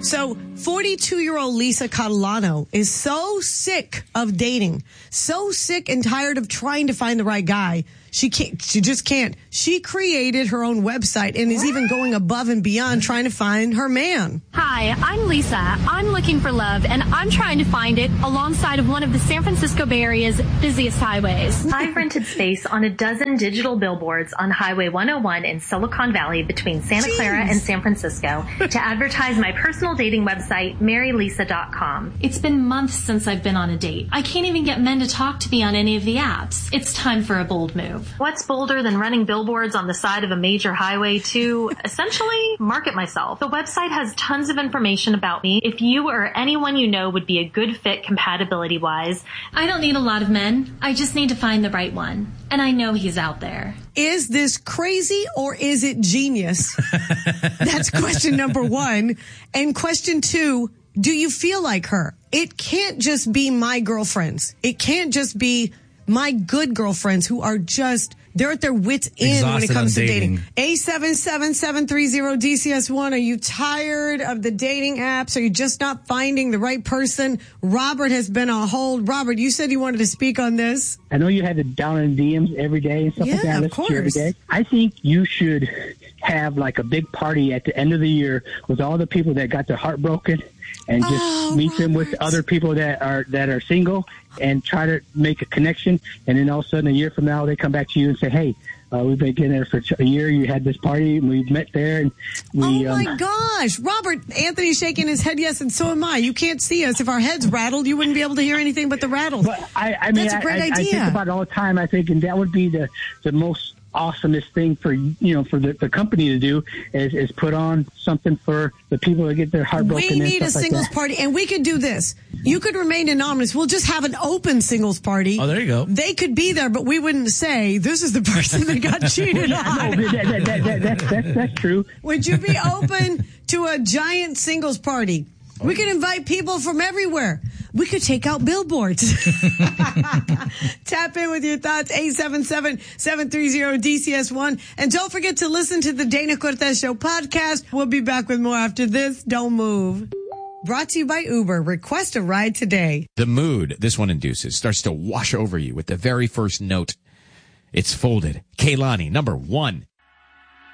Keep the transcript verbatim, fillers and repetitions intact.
So forty-two-year-old Lisa Catalano is so sick of dating, so sick and tired of trying to find the right guy. She can't, she just can't. She created her own website and is even going above and beyond trying to find her man. Hi, I'm Lisa. I'm looking for love, and I'm trying to find it alongside of one of the San Francisco Bay Area's busiest highways. I've rented space on a dozen digital billboards on Highway one oh one in Silicon Valley between Santa Jeez. Clara and San Francisco to advertise my personal dating website, Mary Lisa dot com. It's been months since I've been on a date. I can't even get men to talk to me on any of the apps. It's time for a bold move. What's bolder than running billboards on the side of a major highway to essentially market myself? The website has tons of information about me. If you or anyone you know would be a good fit compatibility-wise. I don't need a lot of men. I just need to find the right one. And I know he's out there. Is this crazy or is it genius? That's question number one. And question two, do you feel like her? It can't just be my girlfriends. It can't just be my good girlfriends who are just, they're at their wits' end Exhausted when it comes to dating. dating. eight seven seven, seven three zero, D C S one. Are you tired of the dating apps? Are you just not finding the right person? Robert has been on hold. Robert, you said you wanted to speak on this. I know you had it down in D Ms every day and stuff Yeah, like that. of Listen to you every course. day. I think you should have like a big party at the end of the year with all the people that got their heart broken and just Oh, meet them with Robert. other people that are that are single and try to make a connection. And then all of a sudden, a year from now, they come back to you and say, hey, uh, we've been getting there for a year. You had this party, and we met there. And we, Oh, my um, gosh. Robert, Anthony's shaking his head yes, and so am I. You can't see us. If our heads rattled, you wouldn't be able to hear anything but the rattle. But I, I mean, That's a great I, I, I idea. think about it all the time. I think, and that would be the, the most awesomest thing for, you know, for the, the company to do is, is put on something for the people that get their heart broken. We and need a stuff like singles that. party, and we could do this. You could remain anonymous. We'll just have an open singles party. Oh, there you go. They could be there, but we wouldn't say, this is the person that got cheated on. No, that, that, that, that, that's, that's, that's true. Would you be open to a giant singles party? We could invite people from everywhere. We could take out billboards. Tap in with your thoughts, eight seven seven, seven three zero, D C S one. And don't forget to listen to the Dana Cortez Show podcast. We'll be back with more after this. Don't move. Brought to you by Uber. Request a ride today. The mood this one induces starts to wash over you with the very first note. It's folded. Kehlani, number one.